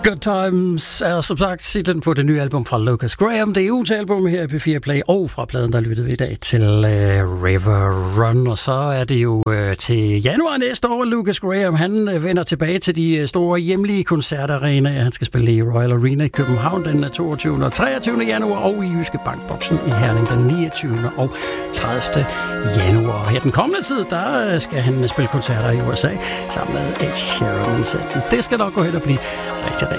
Good Times er som sagt titlen på det nye album fra Lucas Graham. Det er ugens album her i P4 Play, og fra pladen, der lyttede vi i dag til River Run. Og så er det jo til januar næste år, Lucas Graham, han vender tilbage til de store hjemlige koncertarenaer. Han skal spille i Royal Arena i København den 22. og 23. januar, og i Jyske Bankboksen i Herning den 29. og 30. januar. Her den kommende tid, der skal han spille koncerter i USA sammen med Ed Sheeran. Det skal nok gå hen og blive rigtig